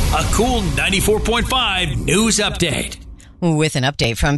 A cool 94.5 news update. With an update from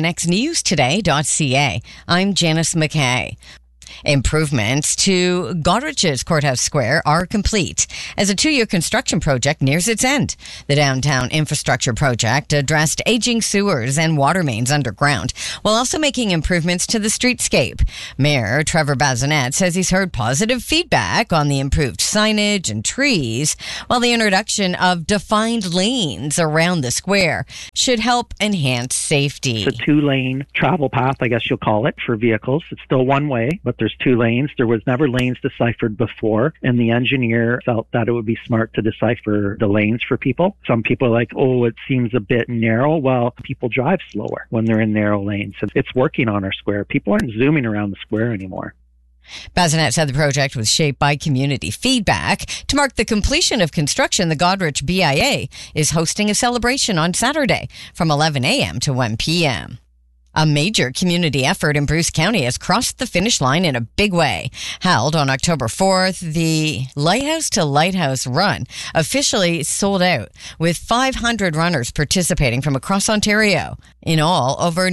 CKNXNewsToday.ca, I'm Janice McKay. Improvements to Goderich Courthouse Square are complete as a 2-year construction project nears its end. The downtown infrastructure project addressed aging sewers and water mains underground, while also making improvements to the streetscape. Mayor Trevor Bazinet says he's heard positive feedback on the improved signage and trees, while the introduction of defined lanes around the square should help enhance safety. It's a 2-lane travel path, I guess you'll call it, for vehicles. It's still one way, but there's 2 lanes. There was never lanes deciphered before, and the engineer felt that it would be smart to decipher the lanes for people. Some people are like, oh, it seems a bit narrow. Well, people drive slower when they're in narrow lanes. So it's working on our square. People aren't zooming around the square anymore. Bazinet said the project was shaped by community feedback. To mark the completion of construction, the Goderich BIA is hosting a celebration on Saturday from 11 a.m. to 1 p.m. A major community effort in Bruce County has crossed the finish line in a big way. Held on October 4th, the Lighthouse to Lighthouse Run officially sold out, with 500 runners participating from across Ontario. In all, over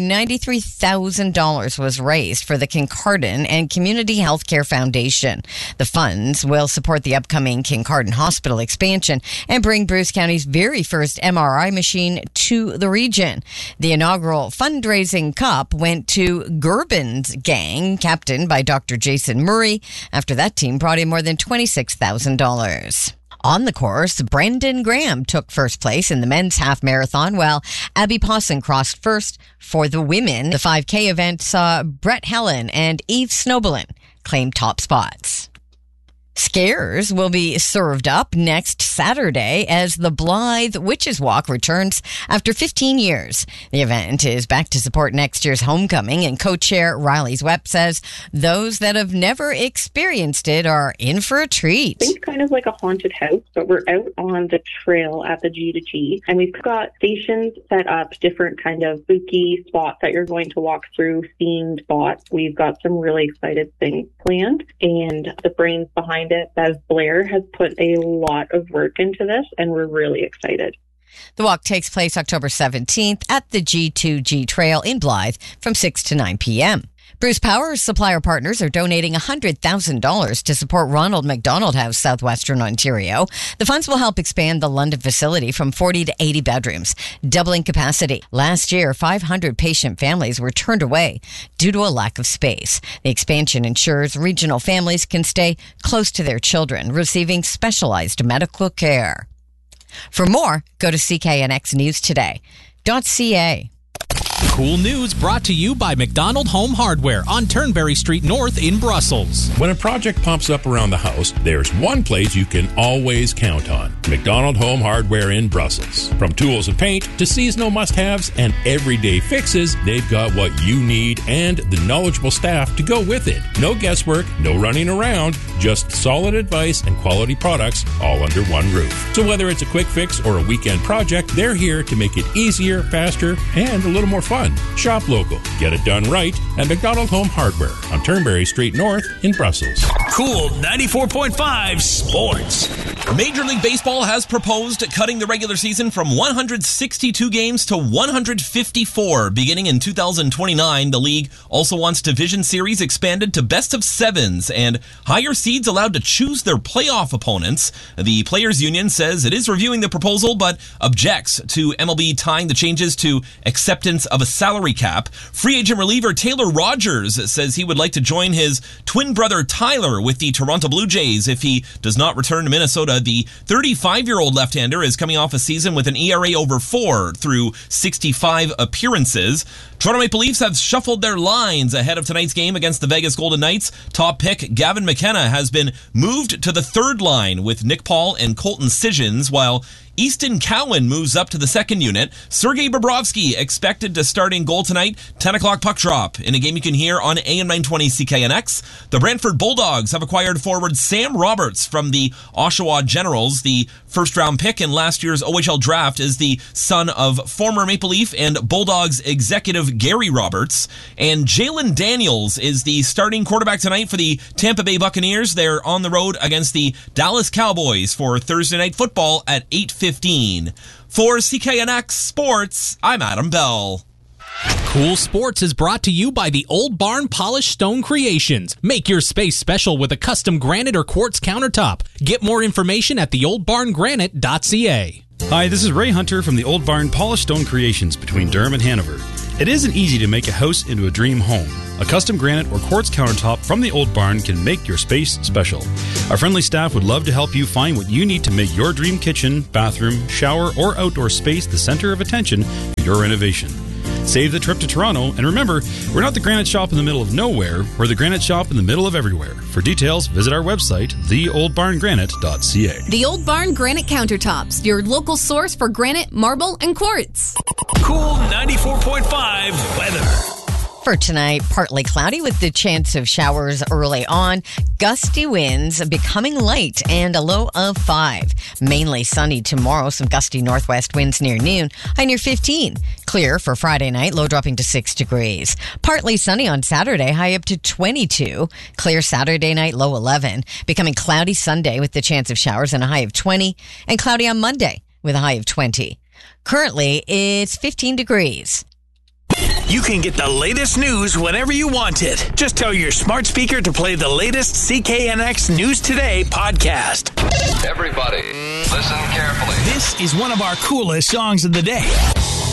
$93,000 was raised for the Kincardine and Community Healthcare Foundation. The funds will support the upcoming Kincardine Hospital expansion and bring Bruce County's very first MRI machine to the region. The inaugural fundraising cup went to Gerbin's gang, captained by Dr. Jason Murray, after that team brought in more than $26,000. On the course, Brendan Graham took first place in the men's half marathon, while Abby Pawson crossed first for the women. The 5K event saw Brett Helen and Eve Snowbelin claim top spots. Scares will be served up next Saturday as the Blythe Witches Walk returns after 15 years. The event is back to support next year's homecoming, and co-chair Riley Zwepp says those that have never experienced it are in for a treat. It's kind of like a haunted house, but we're out on the trail at the G2G, and we've got stations set up, different kind of spooky spots that you're going to walk through, themed spots. We've got some really excited things planned, and the brains behind it, Bev Blair, has put a lot of work into this, and we're really excited. The walk takes place October 17th at the G2G Trail in Blythe from 6 to 9 p.m. Bruce Power supplier partners are donating $100,000 to support Ronald McDonald House, Southwestern Ontario. The funds will help expand the London facility from 40 to 80 bedrooms, doubling capacity. Last year, 500 patient families were turned away due to a lack of space. The expansion ensures regional families can stay close to their children, receiving specialized medical care. For more, go to CKNXNewsToday.ca. Cool news brought to you by McDonald Home Hardware on Turnberry Street North in Brussels. When a project pops up around the house, there's one place you can always count on. McDonald Home Hardware in Brussels. From tools and paint to seasonal must-haves and everyday fixes, they've got what you need and the knowledgeable staff to go with it. No guesswork, no running around, just solid advice and quality products all under one roof. So whether it's a quick fix or a weekend project, they're here to make it easier, faster, and a little more fun. Shop local. Get it done right at McDonald Home Hardware on Turnberry Street North in Brussels. Cool 94.5 Sports. Major League Baseball has proposed cutting the regular season from 162 games to 154 beginning in 2029. The league also wants division series expanded to best of sevens and higher seeds allowed to choose their playoff opponents. The Players Union says it is reviewing the proposal but objects to MLB tying the changes to acceptance of a salary cap. Free agent reliever Taylor Rogers says he would like to join his twin brother Tyler with the Toronto Blue Jays if he does not return to Minnesota. The 35-year-old left-hander is coming off a season with an ERA over 4 through 65 appearances. Toronto Maple Leafs have shuffled their lines ahead of tonight's game against the Vegas Golden Knights. Top pick Gavin McKenna has been moved to the third line with Nick Paul and Colton Sissons, while Easton Cowan moves up to the second unit. Sergei Bobrovsky expected to start in goal tonight. 10 o'clock puck drop in a game you can hear on AM 920 CKNX. The Brantford Bulldogs have acquired forward Sam Roberts from the Oshawa Generals. The first-round pick in last year's OHL draft is the son of former Maple Leaf and Bulldogs executive Gary Roberts. And Jalen Daniels is the starting quarterback tonight for the Tampa Bay Buccaneers. They're on the road against the Dallas Cowboys for Thursday Night Football at 8:15 8:15. For CKNX Sports, I'm Adam Bell. Cool Sports is brought to you by the Old Barn Polished Stone Creations. Make your space special with a custom granite or quartz countertop. Get more information at theoldbarngranite.ca. Hi, this is Ray Hunter from the Old Barn Polished Stone Creations between Durham and Hanover. It isn't easy to make a house into a dream home. A custom granite or quartz countertop from the Old Barn can make your space special. Our friendly staff would love to help you find what you need to make your dream kitchen, bathroom, shower, or outdoor space the center of attention for your renovation. Save the trip to Toronto, and remember, we're not the granite shop in the middle of nowhere, we're the granite shop in the middle of everywhere. For details, visit our website, theoldbarngranite.ca. The Old Barn Granite Countertops, your local source for granite, marble, and quartz. Cool 94.5 weather. For tonight, partly cloudy with the chance of showers early on. Gusty winds becoming light and a low of 5. Mainly sunny tomorrow. Some gusty northwest winds near noon. High near 15. Clear for Friday night. Low dropping to 6 degrees. Partly sunny on Saturday. High up to 22. Clear Saturday night. Low 11. Becoming cloudy Sunday with the chance of showers and a high of 20. And cloudy on Monday with a high of 20. Currently, it's 15 degrees. You can get the latest news whenever you want it. Just tell your smart speaker to play the latest CKNX News Today podcast. Everybody, listen carefully. This is one of our coolest songs of the day.